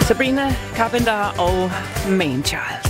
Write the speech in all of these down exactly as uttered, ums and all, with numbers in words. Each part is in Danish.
Sabrina Carpenter og Manchild.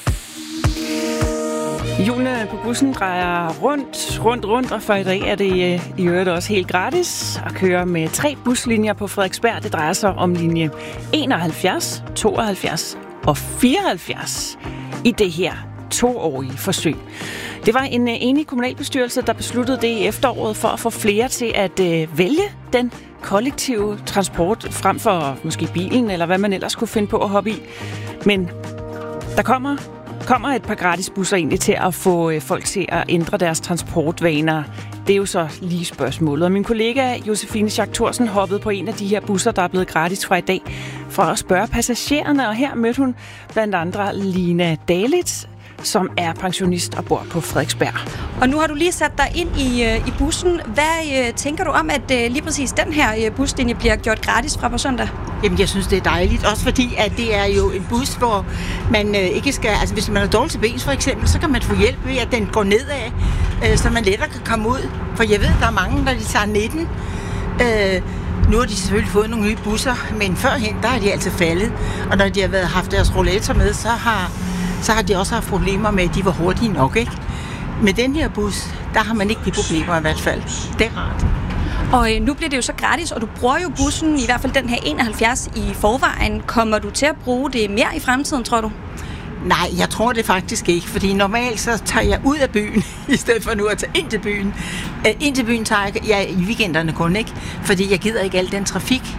Hjulene på bussen drejer rundt, rundt, rundt, og for i dag er det øh, i øvrigt også helt gratis at køre med tre buslinjer på Frederiksberg. Det drejer sig om linje enoghalvfjerds, tooghalvfjerds og fireoghalvfjerds i det her toårige forsøg. Det var en øh, enig kommunalbestyrelse, der besluttede det i efteråret for at få flere til at øh, vælge den kollektive transport frem for måske bilen, eller hvad man ellers kunne finde på at hoppe i. Men der kommer, kommer et par gratisbusser egentlig til at få øh, folk til at ændre deres transportvaner. Det er jo så lige spørgsmålet. Og min kollega Josefine Schack Thorsen hoppede på en af de her busser, der er blevet gratis fra i dag, for at spørge passagererne, og her mødte hun blandt andre Lina Dalitz, som er pensionist og bor på Frederiksberg. Og nu har du lige sat dig ind i, øh, i bussen. Hvad øh, tænker du om, at øh, lige præcis den her øh, buslinje bliver gjort gratis fra på søndag? Jamen, jeg synes, det er dejligt. Også fordi, at det er jo en bus, hvor man øh, ikke skal... Altså, hvis man er dårlig til bens, for eksempel, så kan man få hjælp ved, at den går nedad, øh, så man lettere kan komme ud. For jeg ved, der er mange, der de tager nitten. Øh, nu har de selvfølgelig fået nogle nye busser, men førhen, der er de altid faldet. Og når de har været, haft deres rollator med, så har... så har de også haft problemer med, at de var hurtige nok, ikke? Med den her bus, der har man ikke de problemer i hvert fald. Det er rart. Og øh, nu bliver det jo så gratis, og du bruger jo bussen, i hvert fald den her enoghalvfjerds i forvejen. Kommer du til at bruge det mere i fremtiden, tror du? Nej, jeg tror det faktisk ikke, fordi normalt så tager jeg ud af byen, i stedet for nu at tage ind til byen. Æ, ind til byen tager jeg, jeg i weekenderne kun, ikke? Fordi jeg gider ikke al den trafik.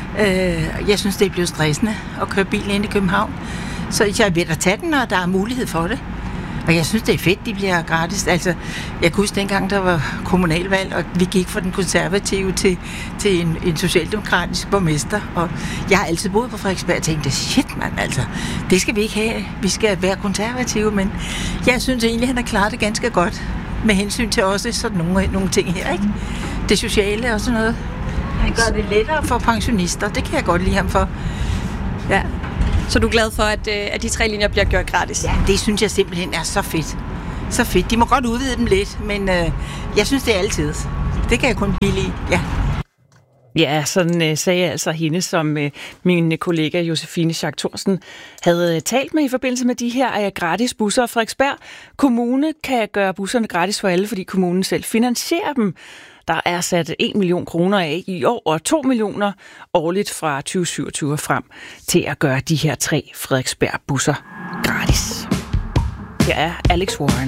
Øh, jeg synes, det er blevet stressende at køre bil ind i København. Så jeg vil da tage den, når der er mulighed for det. Og jeg synes, det er fedt, de bliver gratis. Altså, jeg kunne huske dengang, der var kommunalvalg, og vi gik fra den konservative til, til en, en socialdemokratisk borgmester. Og jeg har altid boet på Frederiksberg og tænkte, shit mand, altså, det skal vi ikke have. Vi skal være konservative, men jeg synes egentlig, han har klaret det ganske godt. Med hensyn til også sådan nogle, nogle ting her, ikke? Det sociale og sådan noget. Han gør det lettere for pensionister. Det kan jeg godt lide ham for. Ja. Så du er glad for, at, at de tre linjer bliver gjort gratis? Ja, det synes jeg simpelthen er så fedt. Så fedt. De må godt udvide dem lidt, men øh, jeg synes, det er altid. Det kan jeg kun billige, ja. Ja, sådan øh, sagde jeg altså hende, som øh, min kollega Josefine Schack Thorsen havde øh, talt med i forbindelse med de her øh, gratis busser. Frederiksberg Kommune kan gøre busserne gratis for alle, fordi kommunen selv finansierer dem. Der er sat en million kroner af i år og to millioner årligt fra tyve syvogtyve frem til at gøre de her tre Frederiksberg busser gratis. Her er Alex Warren.